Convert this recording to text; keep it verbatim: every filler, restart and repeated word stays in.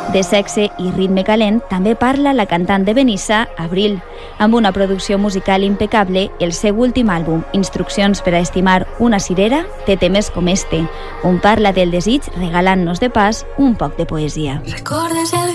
De sexe i ritme calent també parla la cantant de Benissa, Abril. Amb una producció musical impecable, el seu últim àlbum, Instruccions per a estimar una cirera, té temes com este, on parla del desig regalant-nos de pas un poc de poesia. Recordes el